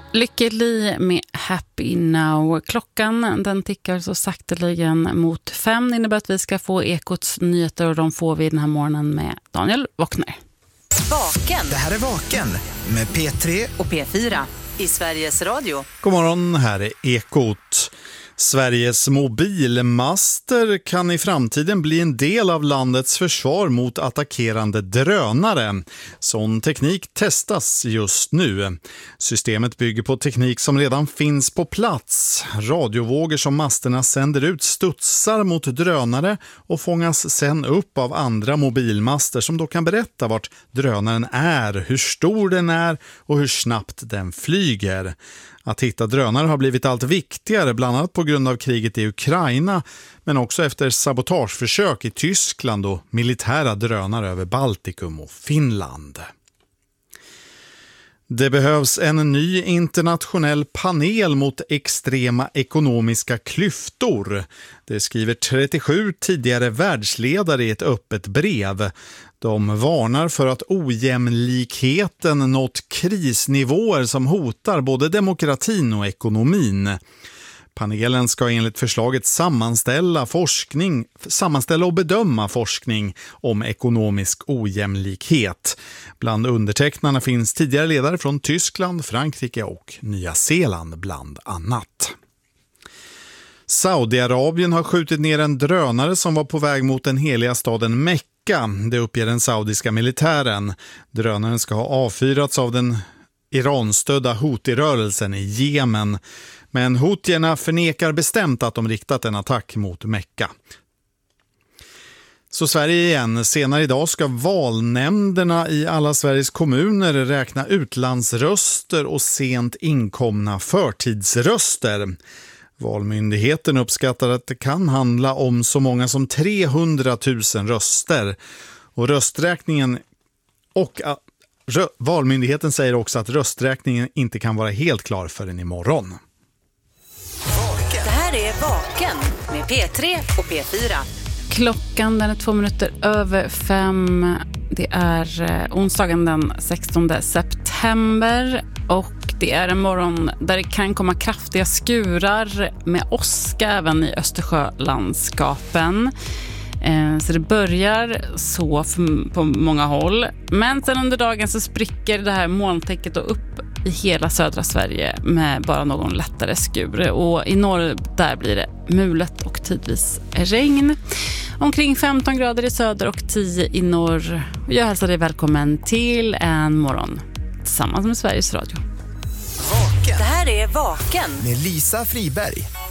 Lycklig med Happy Now. Klockan den tickar så sakteligen mot 5. Det innebär att vi ska få Ekots nyheter och de får vi den här morgonen med Daniel Wockner. Vaken. Det här är Vaken med P3 och P4 i Sveriges Radio. God morgon, här är Ekot. Sveriges mobilmaster kan i framtiden bli en del av landets försvar mot attackerande drönare. Sån teknik testas just nu. Systemet bygger på teknik som redan finns på plats. Radiovågor som masterna sänder ut studsar mot drönare och fångas sen upp av andra mobilmaster som då kan berätta vart drönaren är, hur stor den är och hur snabbt den flyger. Att hitta drönare har blivit allt viktigare, bland annat på grund av kriget i Ukraina, men också efter sabotageförsök i Tyskland och militära drönare över Baltikum och Finland. Det behövs en ny internationell panel mot extrema ekonomiska klyftor. Det skriver 37 tidigare världsledare i ett öppet brev. De varnar för att ojämlikheten nått krisnivåer som hotar både demokratin och ekonomin. Panelen ska enligt förslaget sammanställa och bedöma forskning om ekonomisk ojämlikhet. Bland undertecknarna finns tidigare ledare från Tyskland, Frankrike och Nya Zeeland bland annat. Saudiarabien har skjutit ner en drönare som var på väg mot den heliga staden Mekka. Det uppger den saudiska militären. Drönaren ska ha avfyrats av den Iran-stödda Houthi-rörelsen i Jemen. Men Houthierna förnekar bestämt att de riktat en attack mot Mekka. Så Sverige igen. Senare idag ska valnämnderna i alla Sveriges kommuner räkna utlandsröster och sent inkomna förtidsröster. Valmyndigheten uppskattar att det kan handla om så många som 300 000 röster. Och valmyndigheten säger också att rösträkningen inte kan vara helt klar förrän imorgon. Det här är Vaken med P3 och P4. Klockan den är 2 minuter över 5. Det är onsdagen den 16 september och det är en morgon där det kan komma kraftiga skurar med åska även i Östersjölandskapen. Så det börjar så på många håll. Men sen under dagen så spricker det här molntäcket upp i hela södra Sverige med bara någon lättare skur. Och i norr där blir det mulet och tidvis regn. Omkring 15 grader i söder och 10 i norr. Jag hälsar dig välkommen till en morgon tillsammans med Sveriges Radio. Det här är Vaken med Lisa Friberg.